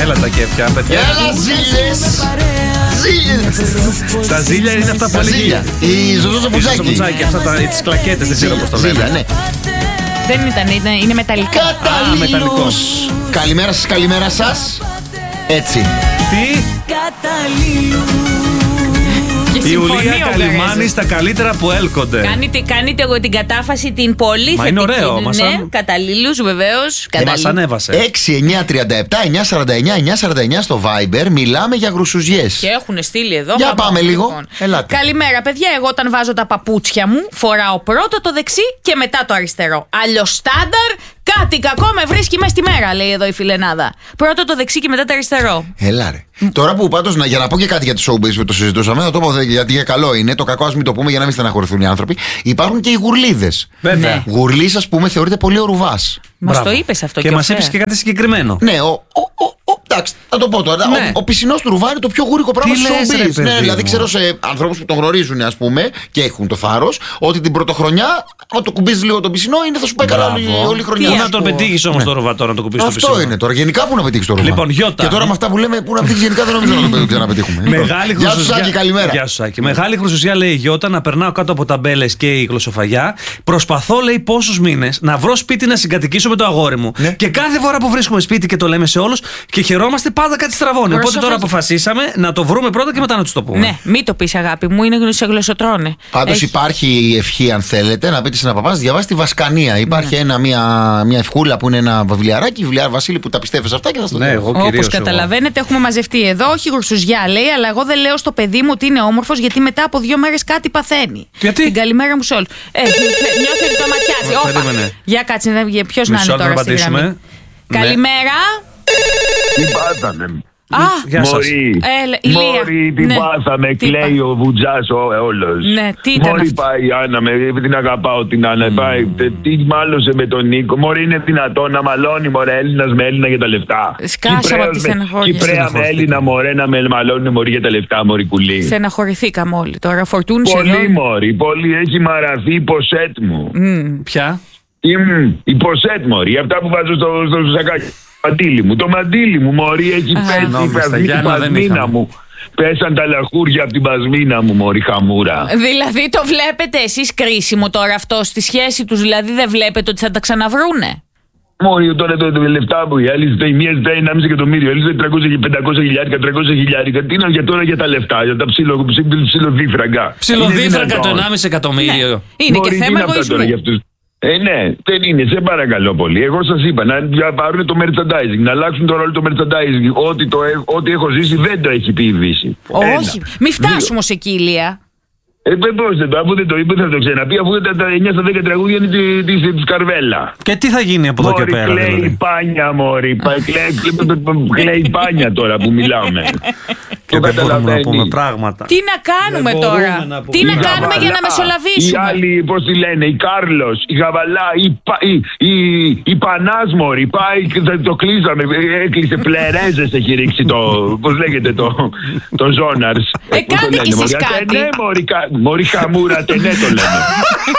Έλα τα κέφια, παιδιά. Έλα, ζήλιες. Τα ζήλια είναι αυτά που έλεγε. Η Ζωζό Μπουτσάκη. Αυτά τις κλακέτες, δεν ξέρω πώς το λένε. Ναι. Δεν είναι μεταλλικά. Καταλήλους. Καλημέρα σας, καλημέρα σας. Έτσι. Τι? Η Ιουλία Καλυμάνη στα καλύτερα που έλκονται. Κάνετε εγώ την κατάφαση την πολύ θετική. Μα είναι ωραίο. Ναι, καταλήλους βεβαίως. Μας ανέβασε. 6-9-37-949-949 στο Viber. Μιλάμε για γρουσουζιές. Και έχουν στείλει εδώ. Για πάμε λίγο. Ελάτε. Καλημέρα, παιδιά. Εγώ όταν βάζω τα παπούτσια μου, φοράω πρώτα το δεξί και μετά το αριστερό. Αλλιώς στάνταρ, κάτι κακό με βρίσκει μες τη μέρα, λέει εδώ η φιλενάδα. Πρώτα το δεξί και μετά το αριστερό. Έλα ρε. Τώρα που πάντως, για να πω και κάτι για τη showbiz που το συζητούσαμε, θα το πω γιατί για καλό είναι. Το κακό ας μην το πούμε για να μην στεναχωρηθούν οι άνθρωποι. Υπάρχουν και οι γουρλίδες. Βέβαια. Ναι. Γουρλής, ας πούμε, θεωρείται πολύ ο ρουβάς. Μας το είπες αυτό και μας είπες και κάτι συγκεκριμένο. Ναι, εντάξει, θα το πω τώρα. Ναι. Ο πισινός του ρουβά είναι το πιο γούρικο πράγμα στο showbiz. Ναι, δηλαδή ξέρω σε ανθρώπους που τον γνωρίζουν, ας πούμε, και έχουν το θάρρος, ότι την πρωτοχρονιά, αν το κουμπίζεις λίγο τον πισινό, θα σου πάει καλά όλη η χρονιά. Πού να τον πετύχεις όμως το ρουβά τώρα να το κουμπίσεις το πισινό. Αυτό είναι τώρα. Γενικά πού να πετύχεις το ρουβά. Λοιπόν, Γιώτα. Και τώρα με αυτά που λέμε, πού να πετύχεις γενικά δεν νομίζω να το ξαναπετύχουμε. Γεια σου, Σάκη, καλημέρα. Γεια σου, Σάκη. Μεγάλη χρυσουσιά, λέει η Γιώτα, να περνάω κάτω από ταμπέλες και η γλωσσοφαγιά. Προσπαθώ, λέει, πόσους μήνες να βρω σπίτι να συγκατοικήσω με το αγόρι μου. Ναι. Και κάθε φορά που βρίσκουμε σπίτι και το λέμε σε όλους και χαιρόμαστε, πάντα κάτι στραβώνει. Οπότε τώρα αποφασίσαμε να το βρούμε πρώτα και μετά να τους το πούμε. Ναι, μην το πεις, αγάπη μου, είναι σε γλωσσοτρώνε. Πάντως υπάρχει η ευχή, αν θέλετε, να πείτε σε ένα παπά, διαβάσει τη Βασκανία. Υπάρχει μια ευχούλα που είναι ένα βιβλιαράκι, βιβλιάρ Βασίλη, που τα πιστεύεις αυτά και θα στο λέω. Όπως καταλαβαίνετε, έχουμε μαζευτεί εδώ. Όχι γουρσουζιά, λέει, αλλά εγώ δεν λέω στο παιδί μου ότι είναι όμορφος, γιατί μετά από 2 μέρες κάτι παθαίνει. Γιατί? Την καλημέρα μου σε όλους. Νιώθει ότι το ματιάζει. Για κάτσε, ποιος να είναι τώρα στη γραμμή. Καλημέρα. Τι πάθαμε. Μωρή, τι πάθαμε, κλαίει ο Βουτζάς όλος. Ναι, τι ήταν Μωρή πάει η Άννα, την αγαπάω την Άννα, τι μάλωσε με τον Νίκο. Μωρή, είναι δυνατόν να μαλώνει, μωρέ, Έλληνας με Έλληνα για τα λεφτά. Σκάσαμε από τη στεναχώρια. Κυπρέα με Έλληνα, μωρέ, να με μαλώνει, μωρή, για τα λεφτά, μωρή κουλή. Στεναχωρηθήκαμε όλοι τώρα, φορτούνησε εδώ. Πολύ, μωρή, πολύ, έχει μαραθεί η ποσέτ μου. Ποια? Η ποσέτ, μωρή, αυτά που βάζω στο σακάκι. Το μαντίλι μου, μωρή, έχει πέσει η πασμίνα μου. Πέσαν τα λαχούρια από την πασμίνα μου, μωρή χαμούρα. Δηλαδή το βλέπετε εσείς κρίσιμο τώρα αυτό στη σχέση τους, δηλαδή δεν βλέπετε ότι θα τα ξαναβρούνε? Μωρή, τώρα το λεφτά μου, η άλλη ζητάει, μία ζητάει 1,5 εκατομμύριο, η άλλη ζητάει 300 χιλιάρικα, 300 χιλιάρικα. Τι είναι για τώρα για τα λεφτά, για τα ψιλοδίφραγκα. Ψιλοδίφραγκα το 1,5 εκατομμύριο. Ναι. Είναι και θέμα εγωισμού. Ναι, δεν είναι, σε παρακαλώ πολύ. Εγώ σας είπα να πάρουν το merchandising, να αλλάξουν το ρόλο το merchandising. Ό,τι έχω ζήσει δεν το έχει πει η Δύση. Όχι, μη φτάσουμε ως εκεί, Ηλία. Πώς δεν το, αφού δεν το είπε, θα το ξαναπεί, αφού τα 9 στα 10 τραγούδια είναι της Καρβέλα. Και τι θα γίνει από εδώ και πέρα, δηλαδή? Κλαίει πάνια, μωρή. Κλαίει πάνια τώρα που μιλάμε. Και δεν μπορούμε να πούμε πράγματα. Τι να κάνουμε τώρα? Τι να κάνουμε για να μεσολαβήσουμε? Οι άλλοι, πώς τη λένε, η Κάρλος, η Γαβαλά, η Πανάς, μωρή. Πάει, το κλείσαμε, έκλεισε πλερέζες, έχει ρίξει το, πώς λέγεται, το Ζόναρς. Κάντε κι εσείς κάτι. Ναι, μωρή χαμούρα, ναι, το λέμε.